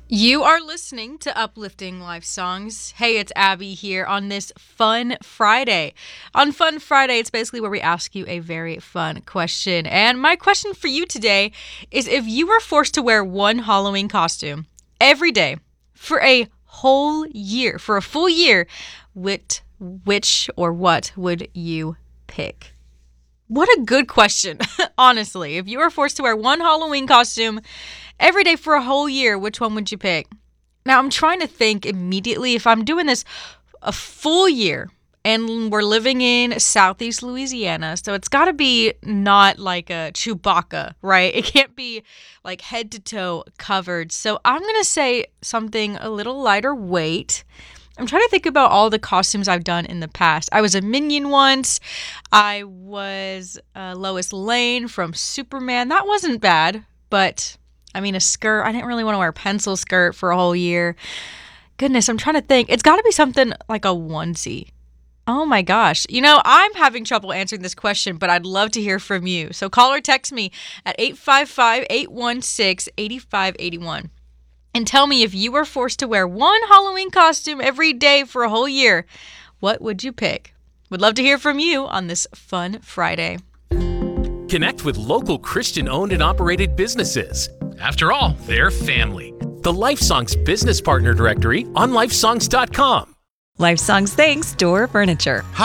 You are listening to Uplifting Life Songs. Hey, it's Abby here on this Fun Friday. On Fun Friday, it's basically where we ask you a very fun question. And my question for you today is, if you were forced to wear one Halloween costume every day for a whole year, for a full year, which or what would you pick? What a good question, honestly. If you were forced to wear one Halloween costume every day for a whole year, which one would you pick? Now, I'm trying to think immediately, if I'm doing this a full year and we're living in Southeast Louisiana, so it's got to be not like a Chewbacca, right? It can't be like head to toe covered. So I'm going to say something a little lighter weight. I'm trying to think about all the costumes I've done in the past. I was a Minion once. I was Lois Lane from Superman. That wasn't bad, but I mean, a skirt. I didn't really want to wear a pencil skirt for a whole year. Goodness, I'm trying to think. It's got to be something like a onesie. Oh my gosh. I'm having trouble answering this question, but I'd love to hear from you. So call or text me at 855-816-8581. And tell me, if you were forced to wear one Halloween costume every day for a whole year, what would you pick? Would love to hear from you on this Fun Friday. Connect with local Christian-owned and operated businesses. After all, they're family. The LifeSongs Business Partner Directory on lifesongs.com. LifeSongs thanks Door Furniture.